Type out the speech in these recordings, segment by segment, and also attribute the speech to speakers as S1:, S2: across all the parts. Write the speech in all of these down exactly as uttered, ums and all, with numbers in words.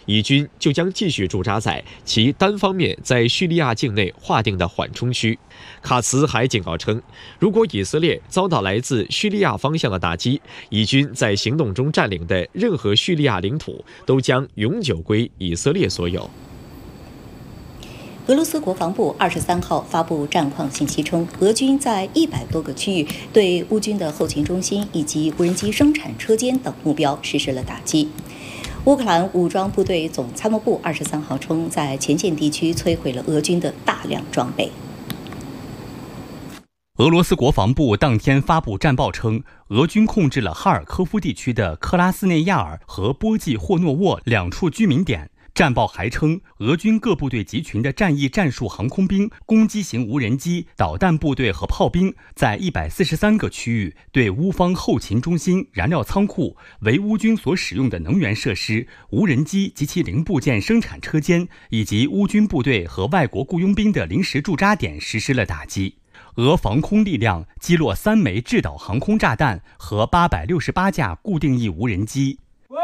S1: 以军就将继续驻扎在其单方面在叙利亚境内划定的缓冲区。卡茨还警告称，如果以色列遭到来自叙利亚方向的打击，以军在行动中占领的任何叙利亚领土都将永久归以色列所有。
S2: 俄罗斯国防部二十三号发布战况信息称，俄军在一百多个区域对乌军的后勤中心以及无人机生产车间等目标实施了打击。乌克兰武装部队总参谋部二十三号称，在前线地区摧毁了俄军的大量装备。
S3: 俄罗斯国防部当天发布战报称，俄军控制了哈尔科夫地区的克拉斯内亚尔和波季霍诺沃两处居民点。战报还称，俄军各部队集群的战役战术航空兵、攻击型无人机、导弹部队和炮兵，在一百四十三个区域对乌方后勤中心、燃料仓库、为乌军所使用的能源设施、无人机及其零部件生产车间，以及乌军部队和外国雇佣兵的临时驻扎点实施了打击。俄防空力量击落三枚制导航空炸弹和八百六十八架固定翼无人机。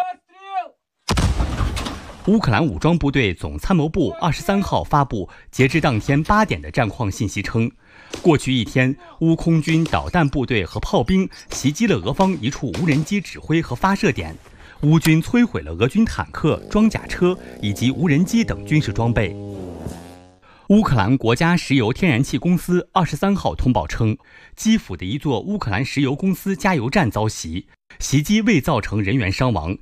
S3: 乌克兰武装部队总参谋部二十三号发布截至当天八点的战况信息称，过去一天，乌空军导弹部队和炮兵袭击了俄方一处无人机指挥和发射点，乌军摧毁了俄军坦克、装甲车以及无人机等军事装备。乌克兰国家石油天然气公司二十三号通报称，基辅的一座乌克兰石油公司加油站遭袭，袭击未造成人员伤亡。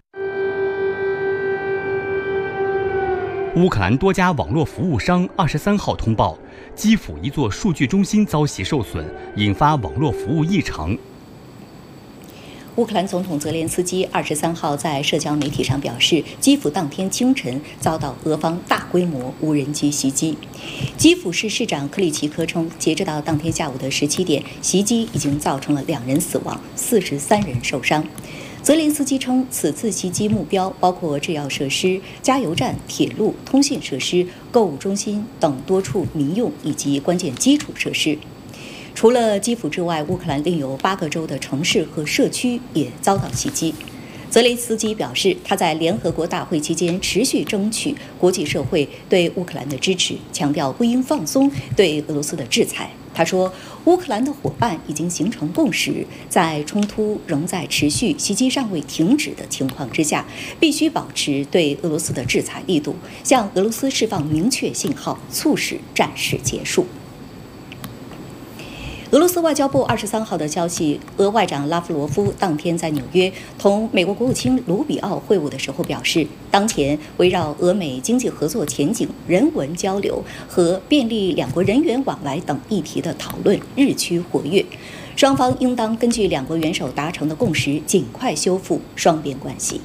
S3: 乌克兰多家网络服务商二十三号通报，基辅一座数据中心遭袭受损，引发网络服务异常。
S2: 乌克兰总统泽连斯基二十三号在社交媒体上表示，基辅当天清晨遭到俄方大规模无人机袭击。基辅市市长克里奇科称，截止到当天下午的十七点，袭击已经造成了两人死亡，四十三人受伤。泽连斯基称，此次袭击目标包括制药设施、加油站、铁路、通信设施、购物中心等多处民用以及关键基础设施。除了基辅之外，乌克兰另有八个州的城市和社区也遭到袭击。泽连斯基表示，他在联合国大会期间持续争取国际社会对乌克兰的支持，强调不应放松对俄罗斯的制裁。他说，乌克兰的伙伴已经形成共识，在冲突仍在持续、袭击尚未停止的情况之下，必须保持对俄罗斯的制裁力度，向俄罗斯释放明确信号，促使战事结束。俄罗斯外交部二十三号的消息，俄外长拉夫罗夫当天在纽约同美国国务卿卢比奥会晤的时候表示，当前围绕俄美经济合作前景、人文交流和便利两国人员往来等议题的讨论日趋活跃，双方应当根据两国元首达成的共识，尽快修复双边关系。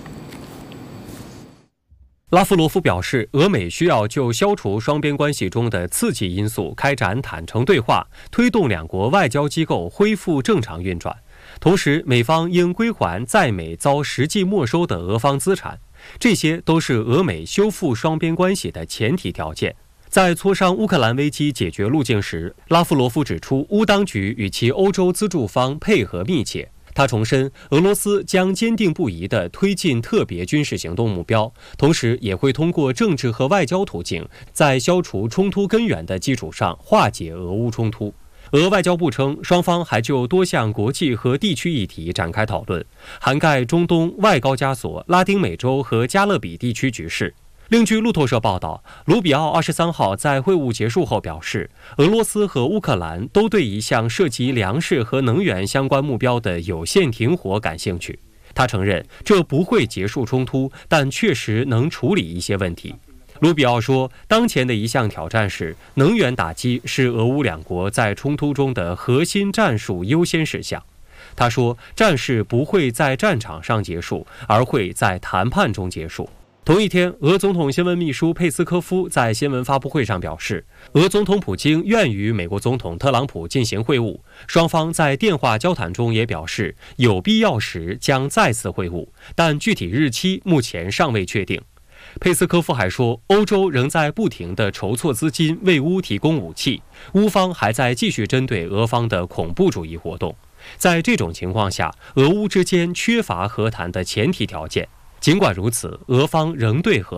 S4: 拉夫罗夫表示，俄美需要就消除双边关系中的刺激因素开展坦诚对话，推动两国外交机构恢复正常运转。同时，美方应归还在美遭实际没收的俄方资产，这些都是俄美修复双边关系的前提条件。在磋商乌克兰危机解决路径时，拉夫罗夫指出，乌当局与其欧洲资助方配合密切。他重申，俄罗斯将坚定不移地推进特别军事行动目标，同时也会通过政治和外交途径，在消除冲突根源的基础上化解俄乌冲突。俄外交部称，双方还就多项国际和地区议题展开讨论，涵盖中东、外高加索、拉丁美洲和加勒比地区局势。另据路透社报道，卢比奥二十三号在会晤结束后表示，俄罗斯和乌克兰都对一项涉及粮食和能源相关目标的有限停火感兴趣。他承认这不会结束冲突，但确实能处理一些问题。卢比奥说，当前的一项挑战是能源打击是俄乌两国在冲突中的核心战术优先事项。他说，战事不会在战场上结束，而会在谈判中结束。同一天，俄总统新闻秘书佩斯科夫在新闻发布会上表示，俄总统普京愿与美国总统特朗普进行会晤，双方在电话交谈中也表示，有必要时将再次会晤，但具体日期目前尚未确定。佩斯科夫还说，欧洲仍在不停地筹措资金为乌提供武器，乌方还在继续针对俄方的恐怖主义活动。在这种情况下，俄乌之间缺乏和谈的前提条件。尽管如此，俄方仍对和